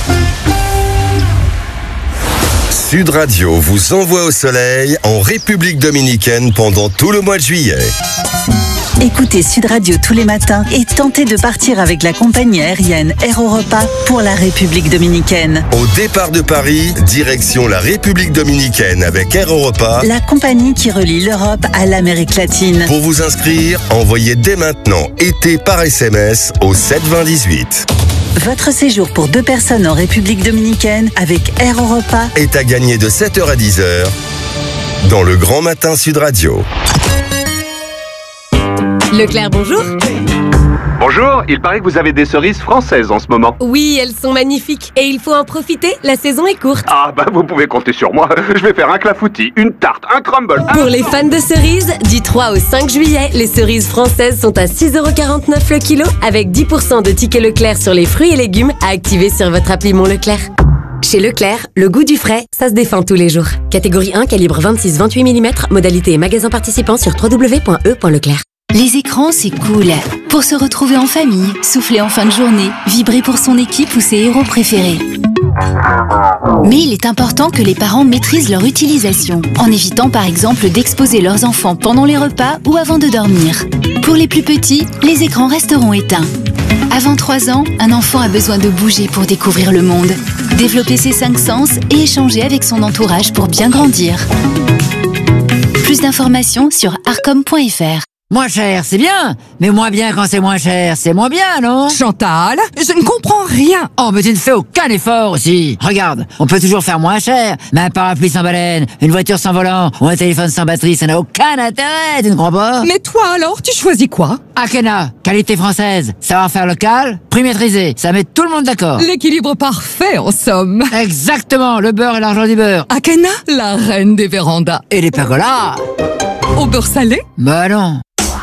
Sud Radio vous envoie au soleil en République dominicaine pendant tout le mois de juillet.
Écoutez Sud Radio tous les matins et tentez de partir avec la compagnie aérienne Air Europa pour la République dominicaine.
Au départ de Paris, direction la République dominicaine avec Air Europa,
la compagnie qui relie l'Europe à l'Amérique latine.
Pour vous inscrire, envoyez dès maintenant été par S M S au sept vingt dix-huit.
Votre séjour pour deux personnes en République dominicaine avec Air Europa
est à gagner de sept heures à dix heures dans le Grand Matin Sud Radio.
Leclerc, bonjour.
Bonjour, il paraît que vous avez des cerises françaises en ce moment.
Oui, elles sont magnifiques et il faut en profiter, la saison est courte.
Ah bah vous pouvez compter sur moi, je vais faire un clafoutis, une tarte, un crumble.
Pour les fans de cerises, du trois au cinq juillet, les cerises françaises sont à six euros quarante-neuf le kilo avec dix pour cent de tickets Leclerc sur les fruits et légumes à activer sur votre appli Mon Leclerc. Chez Leclerc, le goût du frais, ça se défend tous les jours. Catégorie un, calibre vingt-six à vingt-huit millimètres, modalité et magasin participant sur w w w point e point leclerc.
Les écrans, c'est cool. Pour se retrouver en famille, souffler en fin de journée, vibrer pour son équipe ou ses héros préférés. Mais il est important que les parents maîtrisent leur utilisation, en évitant par exemple d'exposer leurs enfants pendant les repas ou avant de dormir. Pour les plus petits, les écrans resteront éteints. Avant trois ans, un enfant a besoin de bouger pour découvrir le monde, développer ses cinq sens et échanger avec son entourage pour bien grandir. Plus d'informations sur arcom point f r.
Moins cher, c'est bien, mais moins bien quand c'est moins cher, c'est moins bien, non?
Chantal, je ne comprends rien.
Oh, mais tu ne fais aucun effort aussi. Regarde, on peut toujours faire moins cher, mais un parapluie sans baleine, une voiture sans volant ou un téléphone sans batterie, ça n'a aucun intérêt, tu ne crois pas?
Mais toi alors, tu choisis quoi?
Akena, qualité française, savoir-faire local, prix maîtrisé, ça met tout le monde d'accord.
L'équilibre parfait, en somme.
Exactement, le beurre et l'argent du beurre.
Akena, la reine des vérandas.
Et les pergolas.
Au beurre salé?
Bah non.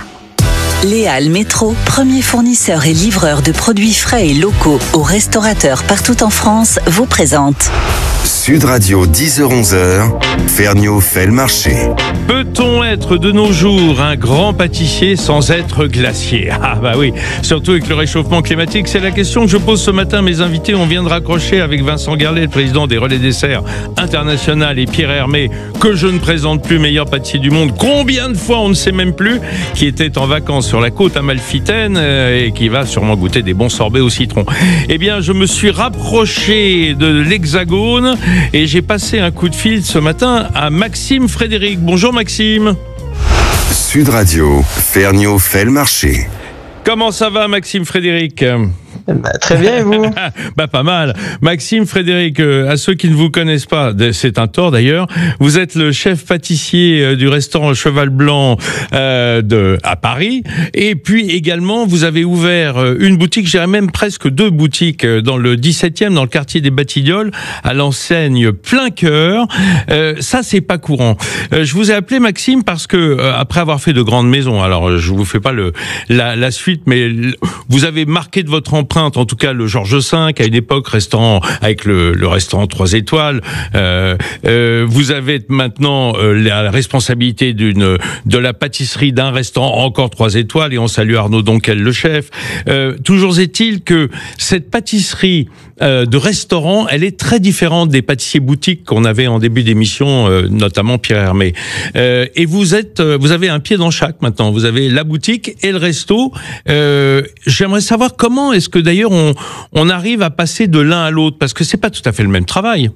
Léal Métro, premier fournisseur et livreur de produits frais et locaux aux restaurateurs partout en France, vous présente
Sud Radio, dix heures onze heures, Ferniaud fait le marché.
Peut-on être de nos jours un grand pâtissier sans être glacier? Ah bah oui, surtout avec le réchauffement climatique, c'est la question que je pose ce matin à mes invités. On vient de raccrocher avec Vincent Guerlet, le président des Relais Desserts International, et Pierre Hermé, que je ne présente plus, meilleur pâtissier du monde. Combien de fois, on ne sait même plus, qui était en vacances sur la côte amalfitaine euh, et qui va sûrement goûter des bons sorbets au citron. Eh bien, je me suis rapproché de l'Hexagone et j'ai passé un coup de fil ce matin à Maxime Frédéric. Bonjour Maxime.
Sud Radio, Ferniaud fait le marché.
Comment ça va Maxime Frédéric?
Bah, très bien, et vous?
Bah, pas mal. Maxime Frédéric, euh, à ceux qui ne vous connaissent pas, c'est un tort d'ailleurs, vous êtes le chef pâtissier euh, du restaurant Cheval Blanc euh, de, à Paris. Et puis également, vous avez ouvert euh, une boutique, je dirais même presque deux boutiques, euh, dans le dix-septième, dans le quartier des Batignolles, à l'enseigne Plein Cœur. Euh, ça, c'est pas courant. Euh, je vous ai appelé Maxime parce que, euh, après avoir fait de grandes maisons, alors je vous fais pas le, la, la suite, mais vous avez marqué de votre empreinte, en tout cas le Georges cinq, à une époque, restaurant avec le, le restaurant trois étoiles. Euh, euh, vous avez maintenant euh, la responsabilité d'une de la pâtisserie d'un restaurant encore trois étoiles, et on salue Arnaud Donquel, le chef. Euh, toujours est-il que cette pâtisserie euh, de restaurant, elle est très différente des pâtissiers boutiques qu'on avait en début d'émission, euh, notamment Pierre Hermé. Euh, et vous êtes, euh, vous avez un pied dans chaque maintenant. Vous avez la boutique et le resto. Euh, j'aimerais savoir comment est-ce que d'ailleurs on, on arrive à passer de l'un à l'autre, parce que c'est pas tout à fait le même travail.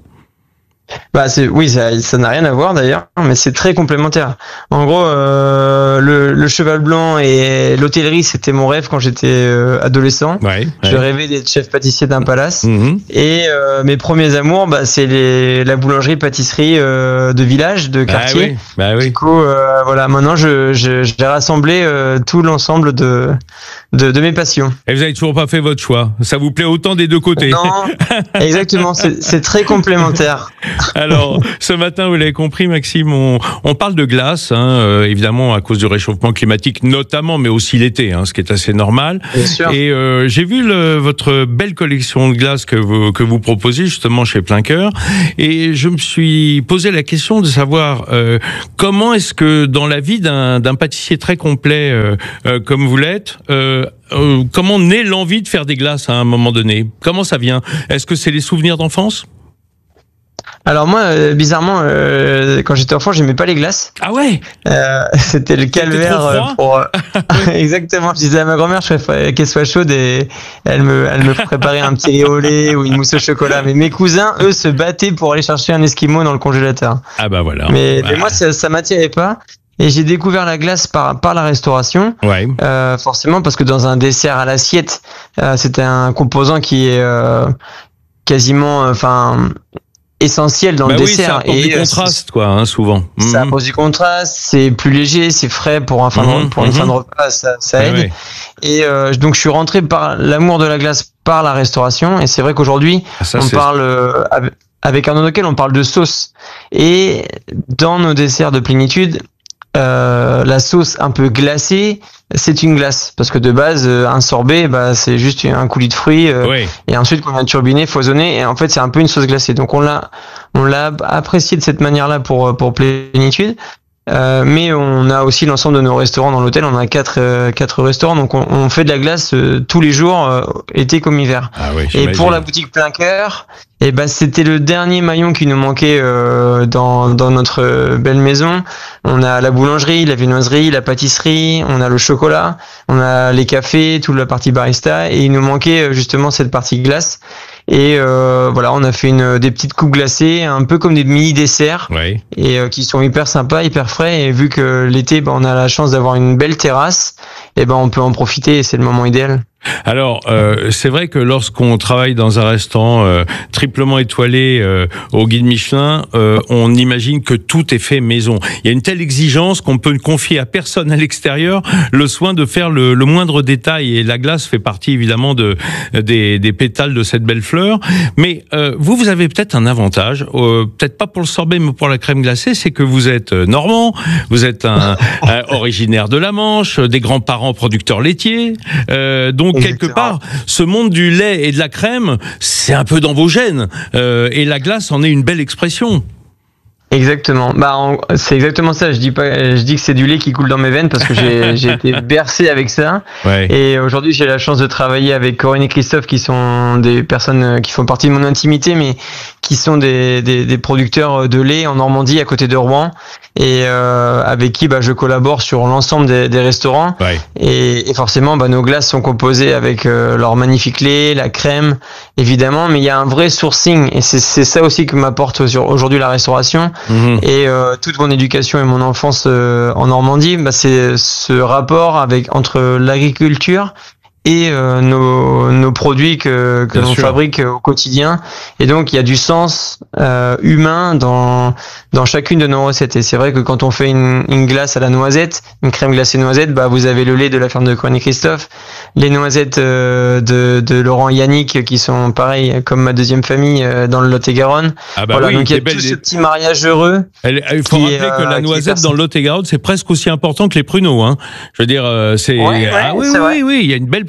Bah c'est oui, ça ça n'a rien à voir d'ailleurs, mais c'est très complémentaire. En gros, euh, le, le Cheval Blanc et l'hôtellerie, c'était mon rêve quand j'étais euh, adolescent.
Ouais,
je
ouais.
rêvais d'être chef pâtissier d'un palace.
Mmh.
Et euh, mes premiers amours, bah c'est les la boulangerie pâtisserie euh, de village, de quartier.
Bah oui, bah oui.
Du coup, euh, voilà, maintenant je je j'ai rassemblé euh, tout l'ensemble de, de de mes passions.
Et vous avez toujours pas fait votre choix. Ça vous plaît autant des deux côtés.
Non, exactement. C'est c'est très complémentaire.
Alors, ce matin, vous l'avez compris, Maxime, on, on parle de glace, hein, euh, évidemment à cause du réchauffement climatique, notamment, mais aussi l'été, hein, ce qui est assez normal.
Bien sûr.
Et euh, j'ai vu le, votre belle collection de glace que vous que vous proposez justement chez Plein Cœur, et je me suis posé la question de savoir euh, comment est-ce que dans la vie d'un d'un pâtissier très complet euh, euh, comme vous l'êtes, euh, euh, comment naît l'envie de faire des glaces à un moment donné? Comment ça vient? Est-ce que c'est les souvenirs d'enfance?
Alors moi, euh, bizarrement, euh, quand j'étais enfant, j'aimais pas les glaces.
Ah ouais.
Euh, c'était le calvaire euh, pour. Euh, exactement. Je disais à ma grand-mère, je préférais qu'elle soit chaude et elle me, elle me préparait un petit riz au lait ou une mousse au chocolat. Mais mes cousins, eux, se battaient pour aller chercher un esquimau dans le congélateur.
Ah bah voilà.
Mais,
bah.
mais moi, ça, ça m'attirait pas. Et j'ai découvert la glace par par la restauration.
Ouais.
Euh, forcément, parce que dans un dessert à l'assiette, euh, c'était un composant qui est euh, quasiment, enfin. essentiel dans
bah
le
oui,
dessert.
Ça apporte
et
du contraste, quoi, hein, souvent.
Ça
mmh.
apporte du contraste, c'est plus léger, c'est frais pour un fin de,
mmh,
pour une
mmh.
fin de repas, ça, ça
ouais,
aide.
Ouais.
Et euh, donc je suis rentré par l'amour de la glace par la restauration, et c'est vrai qu'aujourd'hui
ça,
on parle euh, avec Arnaud Donquel, on parle de sauce. Et dans nos desserts de plénitude, euh, la sauce un peu glacée, c'est une glace, parce que de base un sorbet, bah c'est juste un coulis de fruits euh,
ouais.
et ensuite qu'on vient turbiner, foisonner, et en fait c'est un peu une sauce glacée. Donc on l'a on l'a apprécié de cette manière-là pour pour plénitude. Euh, mais on a aussi l'ensemble de nos restaurants dans l'hôtel. On a quatre euh, quatre restaurants, donc on, on fait de la glace euh, tous les jours, euh, été comme hiver.
Ah oui,
et pour la boutique Plein Cœur, et ben c'était le dernier maillon qui nous manquait euh, dans dans notre belle maison. On a la boulangerie, la viennoiserie, la pâtisserie, on a le chocolat, on a les cafés, toute la partie barista, et il nous manquait justement cette partie glace. Et euh, voilà, on a fait une des petites coupes glacées, un peu comme des mini desserts,
ouais.
et euh, qui sont hyper sympas, hyper frais. Et vu que l'été, ben, on a la chance d'avoir une belle terrasse, et ben on peut en profiter. Et c'est le moment idéal.
Alors, euh, c'est vrai que lorsqu'on travaille dans un restaurant euh, triplement étoilé euh, au guide Michelin, euh, on imagine que tout est fait maison. Il y a une telle exigence qu'on peut ne confier à personne à l'extérieur le soin de faire le, le moindre détail. Et la glace fait partie évidemment de des, des pétales de cette belle fleur. Mais euh, vous, vous avez peut-être un avantage, euh, peut-être pas pour le sorbet, mais pour la crème glacée, c'est que vous êtes normand, vous êtes un, un originaire de la Manche, des grands-parents producteurs laitiers, euh, donc quelque part, ce monde du lait et de la crème, c'est un peu dans vos gènes. Euh, et la glace en est une belle expression.
Exactement. Bah, on, c'est exactement ça. Je dis pas, je dis que c'est du lait qui coule dans mes veines parce que j'ai, j'ai été bercé avec ça.
Ouais.
Et aujourd'hui, j'ai la chance de travailler avec Corinne et Christophe, qui sont des personnes qui font partie de mon intimité, mais qui sont des, des, des producteurs de lait en Normandie, à côté de Rouen, et euh, avec qui bah, je collabore sur l'ensemble des, des restaurants.
Ouais.
Et, et forcément, bah, nos glaces sont composées avec euh, leur magnifique lait, la crème, évidemment, mais il y a un vrai sourcing, et c'est, c'est ça aussi que m'apporte aujourd'hui la restauration. Mmh. Et euh, toute mon éducation et mon enfance euh, en Normandie, bah, c'est ce rapport avec entre l'agriculture et euh, nos, nos produits que, que l'on fabrique au quotidien. Et donc, il y a du sens euh, humain dans, dans chacune de nos recettes. Et c'est vrai que quand on fait une, une glace à la noisette, une crème glacée noisette, bah, vous avez le lait de la ferme de Corinne et Christophe, les noisettes euh, de, de Laurent et Yannick, qui sont pareils comme ma deuxième famille euh, dans le Lot-et-Garonne.
Ah bah
voilà,
oui,
donc il y a
belle,
tout ce petit mariage heureux.
Il faut rappeler est, que la noisette dans le Lot-et-Garonne, c'est presque aussi important que les pruneaux. Hein. Je veux dire, c'est...
Ouais, ouais,
ah oui,
c'est
oui, oui, oui, il y a une belle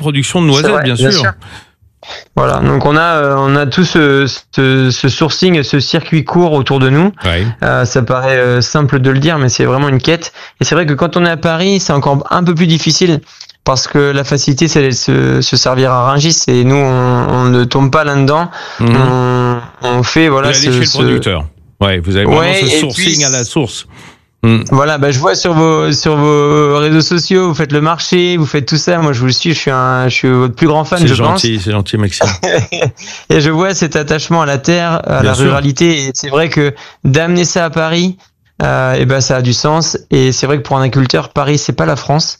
production de noisettes,
vrai,
bien,
bien
sûr.
sûr. Voilà, donc on a euh, on a tout ce, ce, ce sourcing, ce circuit court autour de nous.
Ouais.
Euh, ça paraît euh, simple de le dire, mais c'est vraiment une quête. Et c'est vrai que quand on est à Paris, c'est encore un peu plus difficile parce que la facilité, c'est de se, se servir à Rungis et nous, on, on ne tombe pas là-dedans. Mmh. On, on fait voilà.
Vous allez
ce,
chez le
ce...
producteur. Ouais, vous avez vraiment
ouais,
ce sourcing
puis...
à la source.
Voilà, bah je vois sur vos sur vos réseaux sociaux, vous faites le marché, vous faites tout ça. Moi, je vous le suis, je suis un, je suis votre plus grand fan,
c'est
je
gentil,
pense.
C'est gentil, c'est gentil, Maxime.
Et je vois cet attachement à la terre, à
Bien
la
sûr.
ruralité. Et c'est vrai que d'amener ça à Paris, euh, et ben ça a du sens. Et c'est vrai que pour un agriculteur, Paris, c'est pas la France.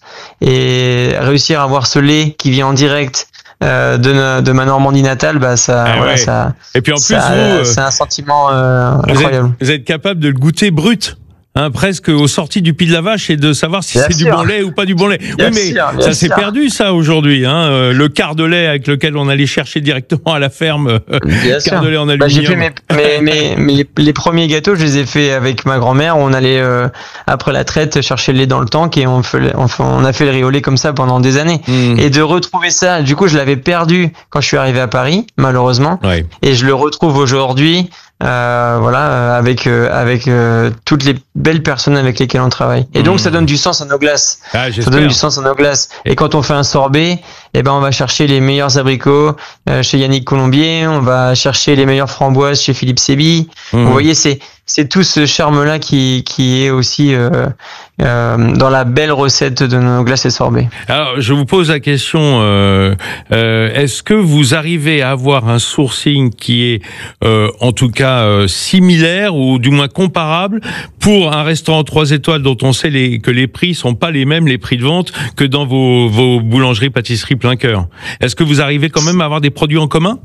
Et réussir à avoir ce lait qui vient en direct. Euh, de, de ma Normandie natale, bah ça,
ah
voilà,
ouais.
ça.
Et puis en plus,
ça,
vous, euh,
c'est un sentiment euh,
vous
incroyable.
Êtes, vous êtes capable de le goûter brut. Hein, presque aux sorties du Pied de la Vache et de savoir si
bien
c'est
sûr.
du bon lait ou pas du bon lait.
Bien
oui, mais
sûr,
ça s'est
sûr.
perdu ça aujourd'hui. Hein, euh, le quart de lait avec lequel on allait chercher directement à la ferme, euh,
bien
quart
sûr.
de lait en aluminium.
Bah, j'ai fait mes, mes, mes, mes, les premiers gâteaux, je les ai fait avec ma grand-mère. On allait euh, après la traite chercher le lait dans le tank et on, fait, on, fait, on a fait le riz au lait comme ça pendant des années. Mmh. Et de retrouver ça, du coup, je l'avais perdu quand je suis arrivé à Paris, malheureusement.
Ouais.
Et je le retrouve aujourd'hui. Euh, voilà, avec euh, avec euh, toutes les belles personnes avec lesquelles on travaille. Et donc mmh. ça donne du sens à nos glaces.
Ah,
ça donne du sens à nos glaces. Et quand on fait un sorbet, eh ben on va chercher les meilleurs abricots euh, chez Yannick Colombier, on va chercher les meilleures framboises chez Philippe Sébi. Mmh. Vous voyez, c'est c'est tout ce charme-là qui qui est aussi euh, euh, dans la belle recette de nos glaces et sorbets.
Alors, je vous pose la question euh, euh, est-ce que vous arrivez à avoir un sourcing qui est, euh, en tout cas, euh, similaire ou du moins comparable pour un restaurant trois étoiles dont on sait les, que les prix sont pas les mêmes, les prix de vente, que dans vos, vos boulangeries, pâtisseries plein cœur? Est-ce que vous arrivez quand même à avoir des produits en commun?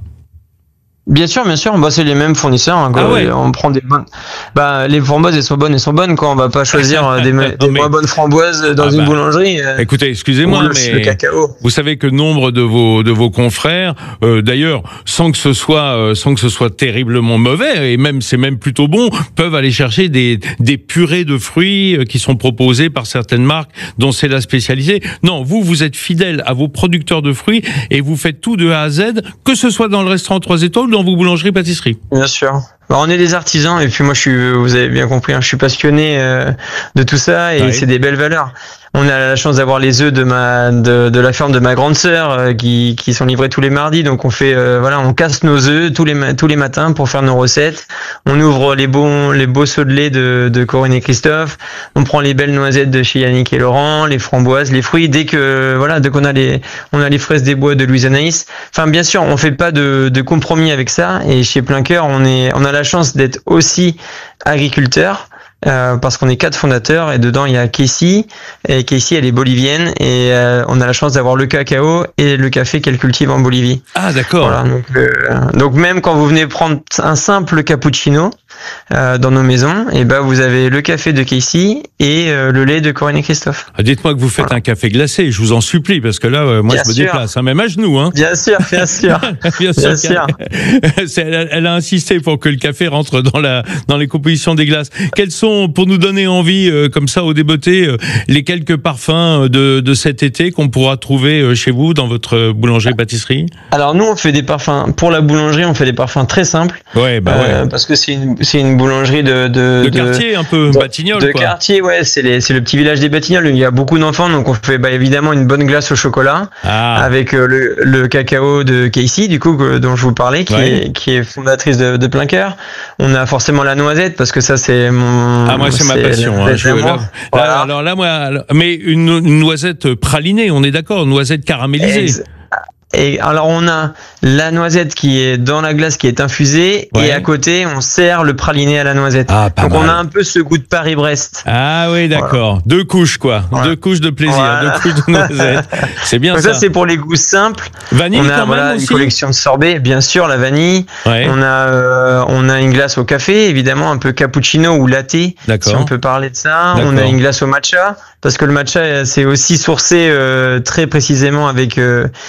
Bien sûr, bien sûr, bah, c'est les mêmes fournisseurs. Hein,
ah ouais.
On prend des bonnes. Bah, les framboises, elles sont bonnes, elles sont bonnes. Quoi. On va pas choisir des, des mais... moins bonnes framboises dans ah une bah. boulangerie. Euh,
Écoutez, excusez-moi, mais
le cacao.
Vous savez que nombre de vos de vos confrères, euh, d'ailleurs, sans que ce soit euh, sans que ce soit terriblement mauvais, et même c'est même plutôt bon, peuvent aller chercher des des purées de fruits euh, qui sont proposées par certaines marques dont c'est la spécialité. Non, vous vous êtes fidèle à vos producteurs de fruits et vous faites tout de A à Z, que ce soit dans le restaurant trois étoiles ou dans vos boulangeries pâtisseries.
Bien sûr. Bah, on est des artisans et puis moi je suis, vous avez bien compris, hein, je suis passionné euh, de tout ça et ouais. c'est des belles valeurs. On a la chance d'avoir les œufs de ma de, de la ferme de ma grande sœur euh, qui qui sont livrés tous les mardis, donc on fait euh, voilà, on casse nos œufs tous les tous les matins pour faire nos recettes. On ouvre les bons les beaux seaux de lait de de Corinne et Christophe. On prend les belles noisettes de chez Yannick et Laurent, les framboises, les fruits. Dès que voilà, dès qu'on a les on a les fraises des bois de Louise Anaïs. Enfin bien sûr, on fait pas de de compromis avec ça et chez Plein Cœur, on est on a la chance d'être aussi agriculteur. Euh, parce qu'on est quatre fondateurs et dedans il y a Casey et Casey elle est bolivienne et euh, on a la chance d'avoir le cacao et le café qu'elle cultive en Bolivie.
Ah d'accord.
Voilà, donc, euh, donc même quand vous venez prendre un simple cappuccino euh, dans nos maisons, et ben vous avez le café de Casey et euh, le lait de Corinne et Christophe.
Ah, dites-moi que vous faites voilà. un café glacé, je vous en supplie parce que là euh, moi
bien
je me
sûr.
déplace, hein, même à genoux. Hein.
Bien sûr, bien sûr,
bien sûr.
Bien sûr.
elle, elle a insisté pour que le café rentre dans la dans les compositions des glaces. Quels sont, pour nous donner envie euh, comme ça au débeauté, euh, les quelques parfums de, de cet été qu'on pourra trouver euh, chez vous dans votre boulangerie-pâtisserie?
Alors nous on fait des parfums, pour la boulangerie on fait des parfums très simples.
Ouais, bah
euh,
ouais.
Parce que c'est une, c'est une boulangerie de... De,
de quartier un peu,
de,
Batignolles
De
quoi.
quartier, ouais, c'est, les, c'est le petit village des Batignolles, il y a beaucoup d'enfants, donc on fait bah, évidemment une bonne glace au chocolat,
ah.
avec euh, le, le cacao de Casey, du coup, que, dont je vous parlais, qui, ouais. est, qui est fondatrice de, de Plein Cœur. On a forcément la noisette, parce que ça c'est mon...
Ah moi c'est, c'est ma passion. Hein, je, là, voilà. là, alors là, moi, mais une, une noisette pralinée, on est d'accord, une noisette caramélisée. Ex-
Et alors on a la noisette qui est dans la glace qui est infusée ouais. et à côté on sert le praliné à la noisette.
Ah,
donc
mal.
on a un peu ce goût de Paris-Brest.
Ah oui d'accord, voilà. Deux couches quoi, voilà. Deux couches de plaisir, voilà. Deux couches de noisette. C'est bien donc ça.
Ça c'est pour les goûts simples.
Vanille
on a
quand
voilà,
même
une
aussi.
collection de sorbets, bien sûr la vanille.
Ouais.
On a euh, on a une glace au café évidemment, un peu cappuccino ou latte si on peut parler de ça. D'accord. On a une glace au matcha parce que le matcha c'est aussi sourcé euh, très précisément avec euh, parce que j'ai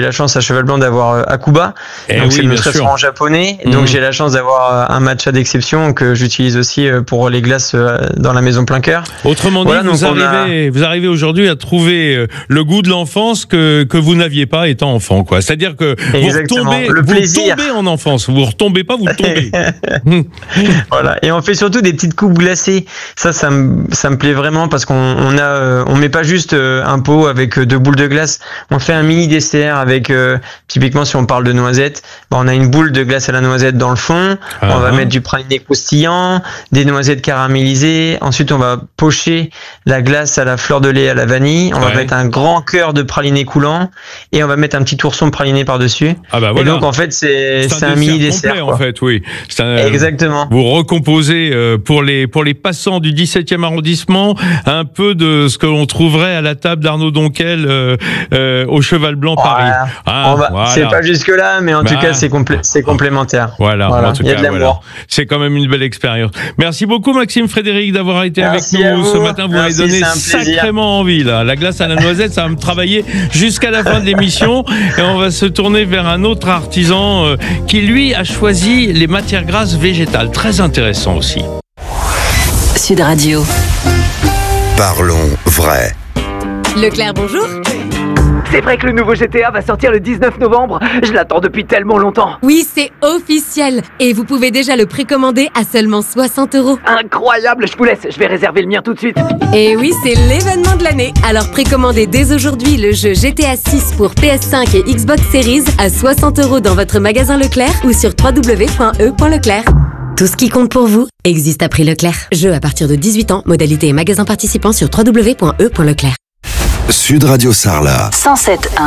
la chance à Cheval Blanc d'avoir euh, Akuba,
Eh
donc
oui,
c'est le
bien sûr.
restaurant japonais.
Mhm.
Donc j'ai la chance d'avoir euh, un matcha d'exception que j'utilise aussi euh, pour les glaces euh, dans la maison plein cœur.
Autrement
Voilà,
dit, vous
donc on a-
arrivez, vous arrivez aujourd'hui à trouver euh, le goût de l'enfance que, que vous n'aviez pas étant enfant, quoi. C'est-à-dire que vous
Exactement.
retombez,
Le
vous
plaisir.
tombez en enfance. Vous retombez pas, vous tombez.
Voilà. Et on fait surtout des petites coupes glacées. Ça, ça me, ça me plaît vraiment parce qu'on on a, euh, on met pas juste euh, un pot avec euh, deux boules de glace. On fait un mini dessert avec, euh, typiquement, si on parle de noisettes, bah, on a une boule de glace à la noisette dans le fond.
Ah.
On va mettre du praliné croustillant, des noisettes caramélisées. Ensuite, on va pocher la glace à la fleur de lait à la vanille. On
Ouais.
va mettre un grand cœur de praliné coulant et on va mettre un petit ourson de praliné par-dessus.
Ah bah
Et
voilà.
donc, en fait, c'est, c'est un mini dessert.
complet,
quoi.
en fait, oui. C'est un-
Exactement.
Vous recomposez euh, pour les pour les passants du dix-septième arrondissement un peu de ce que l'on trouverait à la table d'Arnaud Donquel euh, euh, au Cheval Blanc Paris.
Voilà.
Ah,
On va-
voilà.
C'est pas jusque là, mais en
Bah.
tout cas, c'est complé- c'est complémentaire.
Voilà,
Voilà,
en tout
il y a
cas,
de l'amour.
voilà. C'est quand même une belle expérience. Merci beaucoup, Maxime Frédéric, d'avoir été
Merci
avec
à
nous
vous.
ce matin. Vous m'avez
Merci,
donné
c'est un plaisir.
sacrément envie, là. La glace à la noisette, ça va me travailler jusqu'à la fin de l'émission. Et on va se tourner vers un autre artisan euh, qui, lui, a choisi les matières grasses végétales. Très intéressant aussi.
Sud Radio.
Parlons vrai.
Leclerc, bonjour.
C'est vrai que le nouveau G T A va sortir le dix-neuf novembre. Je l'attends depuis tellement longtemps.
Oui, c'est officiel. Et vous pouvez déjà le précommander à seulement soixante euros.
Incroyable, je vous laisse, je vais réserver le mien tout de suite.
Et oui, c'est l'événement de l'année. Alors précommandez dès aujourd'hui le jeu G T A six pour P S cinq et Xbox Series à soixante euros dans votre magasin Leclerc ou sur w w w point e point leclerc. Tout ce qui compte pour vous existe à prix Leclerc. Jeu à partir de dix-huit ans, modalité et magasin participant sur w w w point e point leclerc.
Sud Radio Sarlat.
cent sept point un